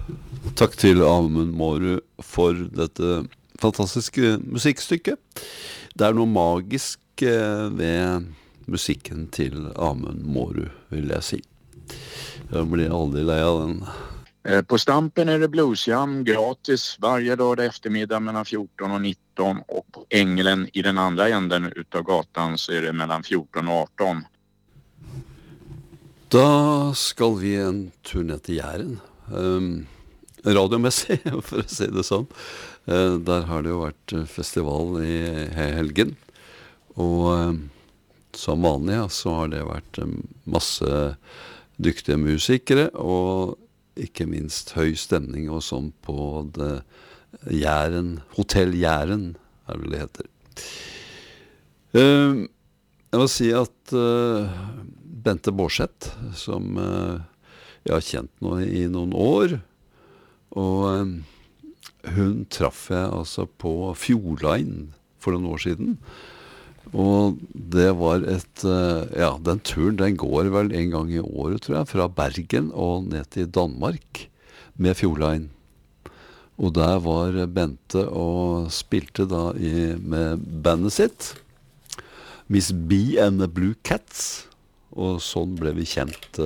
Takk til Amund Mårud for dette fantastiske musikkstykket. Det er noe magisk ved musikken til Amund Mårud, vil jeg si. Jeg blir aldri lei av den. På Stampen är det bluesjam gratis varje dag eftermiddag mellan 14 och 19 och på Ängelen i den andra änden utav gatan så är det mellan 14 och 18. Da skal vi en tur ned til Jæren. Radiomessig, for å si det sånn. Der har det jo vært festival i helgen. Og som vanlig så har det vært masse dyktige musikere, og ikke minst høy stemning og sånn på det Jæren, Hotell Jæren, er det heter. Jeg må si at Bente Bårdseth, som jeg har kjent nå i noen år, og hun traff jeg altså på Fjordline for noen år siden. Og det var den turen, den går vel en gang i året, tror jeg, fra Bergen og ned til Danmark med Fjordline. Og der var Bente og spilte da med bandet sitt, Miss B and the Blue Cats, og sånn ble vi kjent.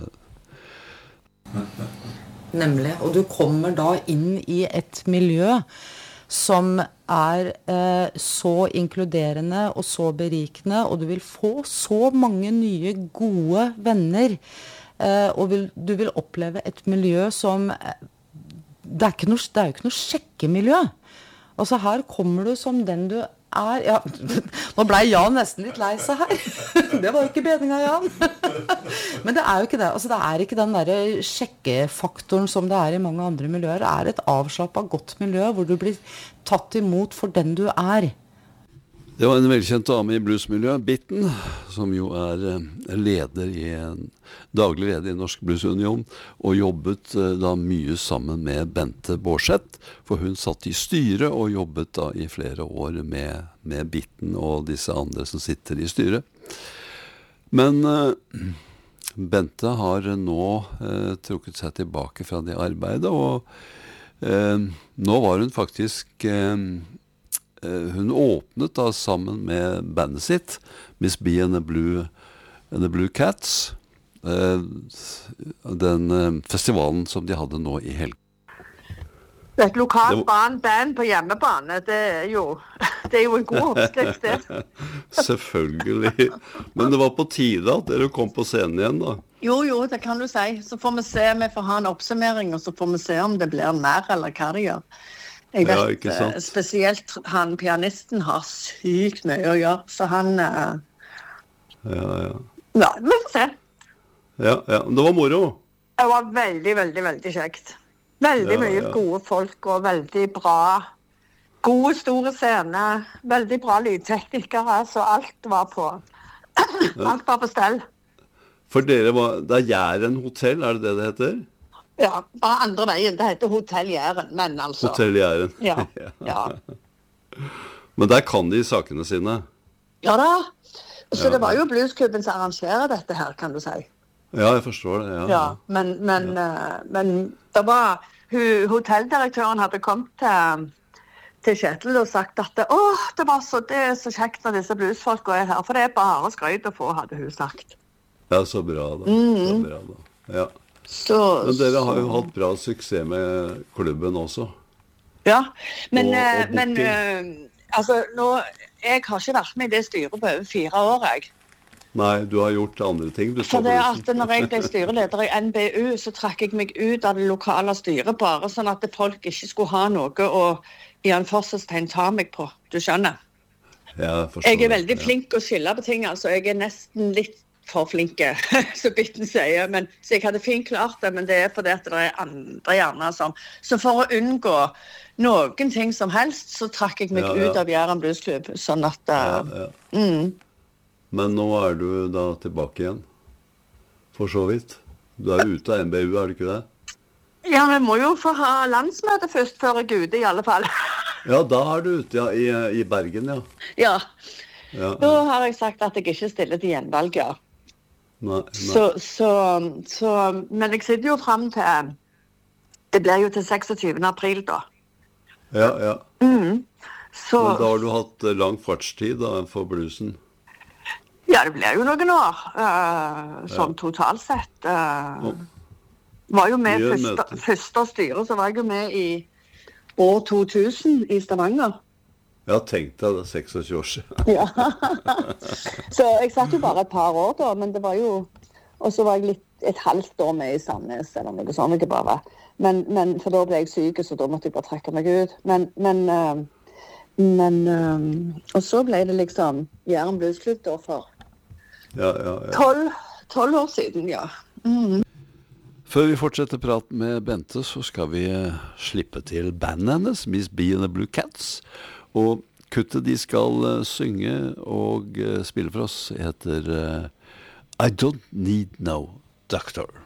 Nemlig, og du kommer da inn i et miljø som så inkluderende og så berikende, og du vil få så mange nye gode venner, og du vil oppleve et miljø som, det er jo ikke noe sjekkemiljø. Altså her kommer du som den du ja, nå ble Jan nesten litt lei seg her. Det var ikke bedringen, Jan. Men det er jo ikke det. Altså, det er ikke den der sjekkefaktoren som det er i mange andre miljøer. Det er et avslappet, godt miljø hvor du blir tatt imot for den du er. Det var en velkjent dame i bluesmiljøet, Bitten, som jo daglig leder i Norsk Bluesunion, og jobbet da mye sammen med Bente Bårdseth, for hun satt i styret og jobbet da i flere år med Bitten og disse andre som sitter i styret. Men Bente har nå trukket seg tilbake fra det arbeidet, og nå var hun faktisk... hun åpnet da sammen med bandet sitt, Miss B and the Blue Cats, den festivalen som de hadde nå i helgen. Et lokalt band på hjemmebane, det er jo en god oppskrift det. Selvfølgelig. Men det var på tide at dere kom på scenen igjen da. Jo, det kan du si. Så får vi se, vi får ha en oppsummering, og så får vi se om det blir mer eller hva det gjør. Jeg vet, spesielt han pianisten har sykt mye å gjøre, så han... Ja, vi får se. Ja, det var moro. Det var veldig, veldig, veldig kjekt. Veldig mye gode folk, og veldig bra, gode store scener, veldig bra lydteknikere, så alt var på stell. For dere det er Jæren Hotell, er det det heter? Ja, bare andre veien. Det heter Hotell Jæren, men altså... Hotell Jæren. Ja. Men der kan de sakene sine. Ja da. Så det var jo bluesklubben som arrangerer dette her, kan du si. Ja, jeg forstår det, ja. Men det var... Hotelldirektøren hadde kommet til Kjetil og sagt at det er så kjekt når disse bluesfolkene er her, for det er bare skrøyt å få, hadde hun sagt. Ja, så bra da. Ja. Men dere har jo hatt bra suksess med klubben også. Ja, men altså, jeg har ikke vært med i det styret på over 4 år, jeg. Nei, du har gjort andre ting. For det at når jeg ble styreleder i NBU, så trakk jeg meg ut av det lokale styret, bare sånn at folk ikke skulle ha noe å i en forsøkstegn ta meg på, du skjønner? Ja, jeg forstår. Jeg er veldig flink å skille på ting, altså. Jeg er nesten litt for flinke, så Bitten sier, så jeg hadde fint klart det, men det er fordi at det er andre hjerner som. Så for å unngå noen ting som helst, så trakk jeg meg ut av Jæren Bluesklubb, sånn at... Men nå er du da tilbake igjen, for så vidt. Du er ute av NBU, er det ikke det? Ja, vi må jo få ha landsmøte først, før jeg er ute i alle fall. Ja, da er du ute i Bergen, ja. Ja. Da har jeg sagt at jeg ikke stiller til gjenvalg, ja. Nei. Men jeg sitter jo frem til Det blir jo til 26. april da. Ja. Så, Men da har du hatt lang fartstid da, for bluesen. ja, det blir jo noen år, sånn totalt sett. Var jo med første styre, så var jeg jo med i år 2000 i Stavanger. Ja, tenk deg det, 26 år siden. Ja. Så jeg satt jo bare et par år da, men det var jo, og så var jeg et halvt år med i Sandnes, eller noe sånt, ikke bare. Men for da ble jeg syk, så da måtte jeg bare trekke meg ut. Og så ble det liksom Jæren Bluesklubb da for 12 år siden, ja. Før vi fortsetter prat med Bente, så skal vi slippe til bandet hennes, Miss B and the Blue Cats. Og kuttet de skal synge og spille for oss heter I Don't Need No Doctor.